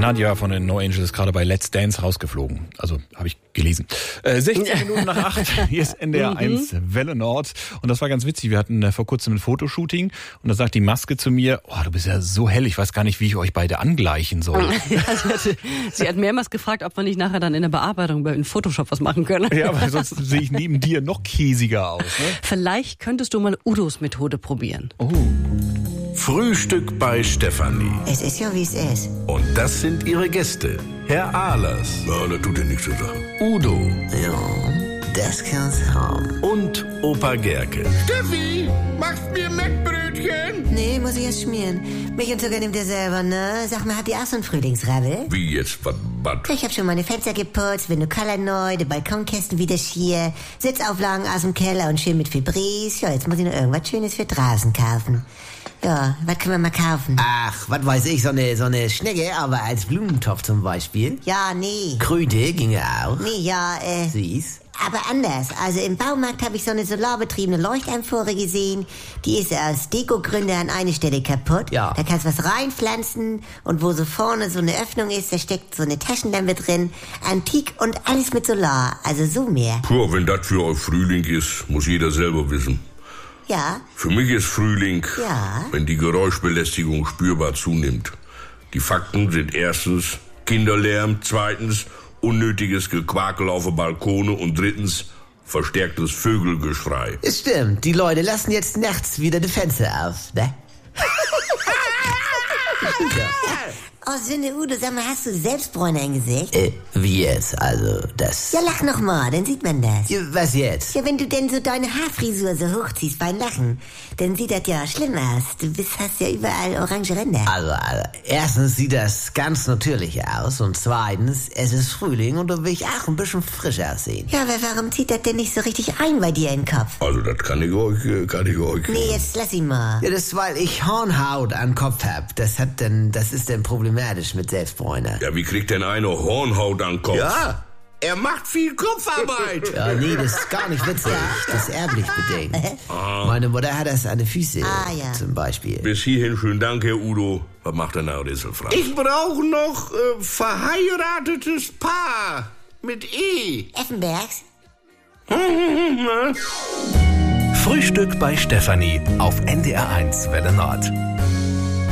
Nadja von den No Angels ist gerade bei Let's Dance rausgeflogen. Also, habe ich gelesen. 16 Minuten nach 8, hier ist NDR 1 Welle Nord. Und das war ganz witzig. Wir hatten vor kurzem ein Fotoshooting und da sagt die Maske zu mir, oh, du bist ja so hell, ich weiß gar nicht, wie ich euch beide angleichen soll. Sie hat mehrmals gefragt, ob wir nicht nachher dann in der Bearbeitung in Photoshop was machen können. Ja, weil sonst sehe ich neben dir noch käsiger aus. Ne? Vielleicht könntest du mal Udos Methode probieren. Oh. Frühstück bei Stefanie. Es ist ja, wie es ist. Und das sind ihre Gäste. Herr Ahlers. Ja, das tut ja nichts zur Sache. Udo. Ja, das kann's haben. Und Opa Gerke. Steffi, machst mir Mettbrötchen? Nee, muss ich erst schmieren. Mich und sogar nimmt ihr selber, ne? Sag mal, habt ihr auch so einen Frühlingsrabbel? Wie jetzt? Was? Ich hab schon meine Fenster geputzt, Vinylcolor neu, die Balkonkästen wieder schier, Sitzauflagen aus dem Keller und schön mit Febreze. Ja, jetzt muss ich noch irgendwas Schönes für draußen kaufen. Ja, was können wir mal kaufen? Ach, was weiß ich, so eine Schnecke, aber als Blumentopf zum Beispiel. Ja, nee. Kröte ginge auch. Nee, ja, Süß. aber anders. Also im Baumarkt habe ich so eine solarbetriebene Leuchtamphore gesehen. Die ist aus Dekogründen an eine Stelle kaputt. Ja. Da kannst du was reinpflanzen und wo so vorne so eine Öffnung ist, da steckt so eine Taschenlampe drin. Antik und alles mit Solar. Also so mehr. Puh, wenn das für euch Frühling ist, muss jeder selber wissen. Ja, Für mich ist Frühling, Ja. wenn die Geräuschbelästigung spürbar zunimmt. Die Fakten sind erstens Kinderlärm, zweitens unnötiges Gequakel auf den Balkone und drittens verstärktes Vögelgeschrei. Es stimmt, die Leute lassen jetzt nachts wieder die Fenster auf, ne? Oh, Sünde Udo, sag mal, hast du Selbstbräuner im Gesicht? Wie jetzt? Also, das... Ja, lach noch mal, dann sieht man das. Ja, was jetzt? Ja, wenn du denn so deine Haarfrisur so hochziehst beim Lachen, dann sieht das ja schlimm aus. Hast ja überall orange Ränder. Also, erstens sieht das ganz natürlich aus und zweitens, es ist Frühling und da will ich auch ein bisschen frisch aussehen. Ja, aber warum zieht das denn nicht so richtig ein bei dir in den Kopf? Also das kann ich euch. Nee, jetzt lass ihn mal. Ja, das ist, weil ich Hornhaut am Kopf hab. Das ist dann problematisch mit Selbstbräuner. Ja, wie kriegt denn einer Hornhaut an den Kopf? Ja. Er macht viel Kopfarbeit. Ja, nee, das ist gar nicht witzig. Das ist erblich bedingt. Meine Mutter hat das an den Füßen, Ja. zum Beispiel. Bis hierhin schönen Dank, Herr Udo. Was macht der Narrissel, Franz? Ich brauche noch verheiratetes Paar mit E. Effenbergs? Frühstück bei Stefanie auf NDR 1 Welle Nord.